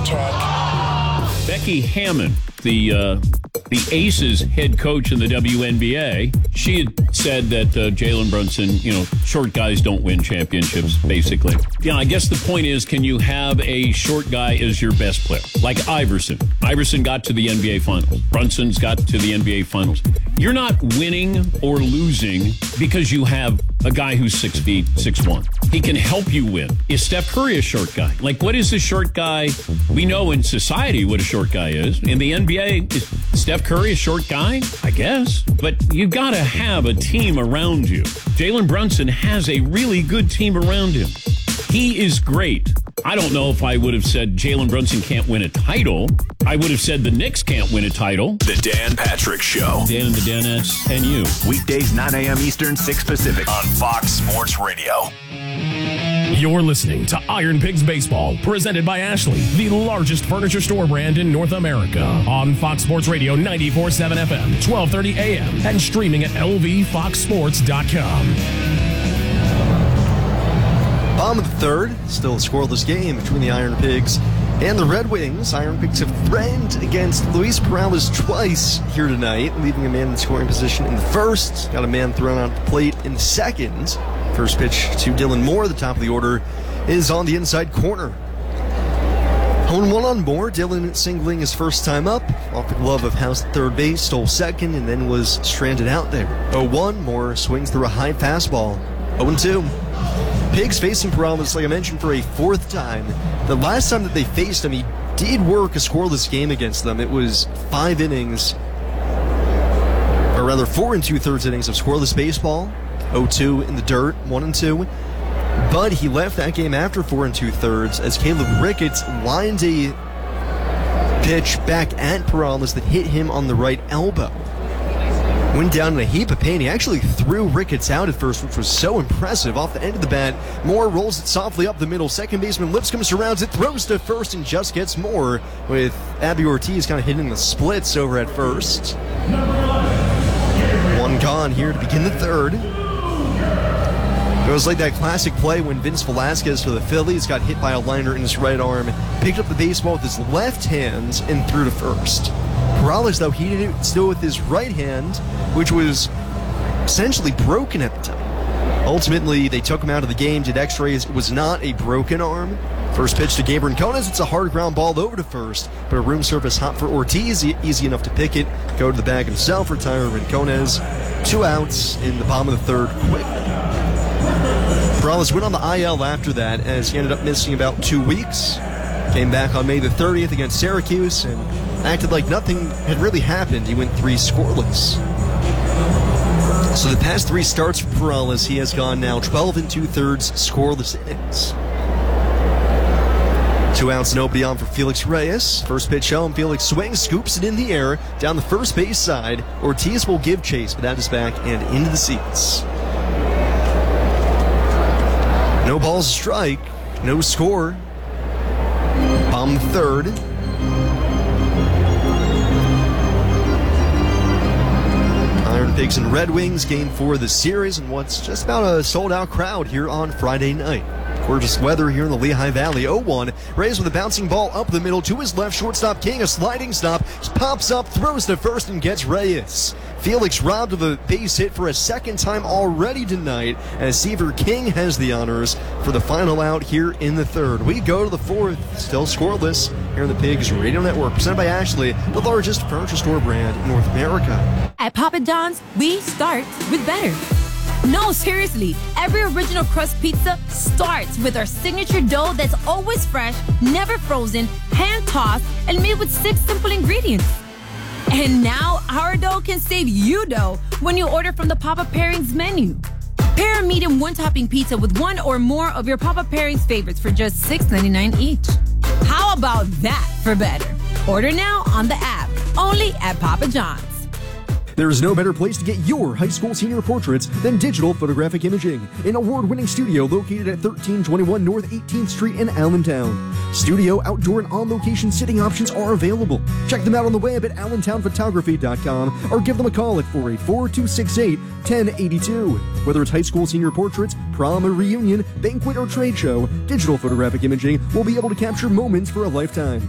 Patrick. Becky Hammon, the Aces head coach in the WNBA, she had said that Jalen Brunson, short guys don't win championships, basically. I guess the point is, can you have a short guy as your best player? Like Iverson. Iverson got to the NBA Finals. Brunson's got to the NBA Finals. You're not winning or losing because you have a guy who's 6 feet, 6'1". He can help you win. Is Steph Curry a short guy? Like, what is a short guy? We know in society what a short guy is. In the NBA, is Steph Curry a short guy? I guess. But you got to have a team around you. Jalen Brunson has a really good team around him. He is great. I don't know if I would have said Jalen Brunson can't win a title. I would have said the Knicks can't win a title. The Dan Patrick Show. Dan and the Danettes and you. Weekdays 9 a.m. Eastern, 6 Pacific on Fox Sports Radio. You're listening to Iron Pigs Baseball, presented by Ashley, the largest furniture store brand in North America. On Fox Sports Radio 94.7 FM, 12:30 a.m. and streaming at lvfoxsports.com. Bottom of the third, still a scoreless game between the Iron Pigs and the Red Wings. Iron Pigs have threatened against Luis Perales twice here tonight, leaving a man in scoring position in the first. Got a man thrown out the plate in the second. First pitch to Dylan Moore, the top of the order, is on the inside corner. 0-1 on Moore. Dylan singling his first time up off the glove of House at third base, stole second, and then was stranded out there. 0-1, Moore swings through a high fastball. 0-2. Pigs facing Perales, like I mentioned, for a fourth time. The last time that they faced him, he did work a scoreless game against them. It was 5 innings, or rather 4 2/3 innings of scoreless baseball. 0-2 in the dirt, 1-2. But he left that game after 4 2/3 as Caleb Ricketts lined a pitch back at Perales that hit him on the right elbow. Went down in a heap of pain. He actually threw Ricketts out at first, which was so impressive. Off the end of the bat, Moore rolls it softly up the middle. Second baseman Lipscomb surrounds it, throws to first, and just gets Moore, with Abby Ortiz kind of hitting the splits over at first. One gone here to begin the third. It was like that classic play when Vince Velasquez for the Phillies got hit by a liner in his right arm, picked up the baseball with his left hand, and threw to first. Perales, though, he did it still with his right hand, which was essentially broken at the time. Ultimately, they took him out of the game, did x-rays. It was not a broken arm. First pitch to Gabriel Rincones. It's a hard ground ball over to first, but a room surface hop for Ortiz. Easy enough to pick it, go to the bag himself, retire Rincones. 2 outs in the bottom of the third quick. Perales went on the IL after that, as he ended up missing about 2 weeks. Came back on May the 30th against Syracuse and acted like nothing had really happened. He went 3 scoreless. So the past 3 starts for Perales, he has gone now 12 2/3 scoreless innings. 2 outs, nobody on for Felix Reyes. First pitch home, Felix swings, scoops it in the air, down the first base side. Ortiz will give chase, but that is back and into the seats. No balls to strike, no score. Bottom of the third. Iron Pigs and Red Wings, game 4 of the series, and what's just about a sold-out crowd here on Friday night. Gorgeous weather here in the Lehigh Valley. 0-1. Reyes with a bouncing ball up the middle to his left. Shortstop King, a sliding stop. Pops up, throws to first, and gets Reyes. Felix robbed of a base hit for a second time already tonight, as Seaver King has the honors for the final out here in the third. We go to the fourth, still scoreless, here in the Pigs Radio Network, presented by Ashley, the largest furniture store brand in North America. At Papa John's, we start with better. No, seriously, every original crust pizza starts with our signature dough that's always fresh, never frozen, hand-tossed, and made with 6 simple ingredients. And now our dough can save you dough when you order from the Papa Pairings menu. Pair a medium 1-topping pizza with 1 or more of your Papa Pairings favorites for just $6.99 each. How about that for better? Order now on the app, only at Papa John's. There is no better place to get your high school senior portraits than Digital Photographic Imaging, an award-winning studio located at 1321 North 18th Street in Allentown. Studio, outdoor, and on-location sitting options are available. Check them out on the web at allentownphotography.com or give them a call at 484-268-1082. Whether it's high school senior portraits, prom or reunion, banquet or trade show, Digital Photographic Imaging will be able to capture moments for a lifetime.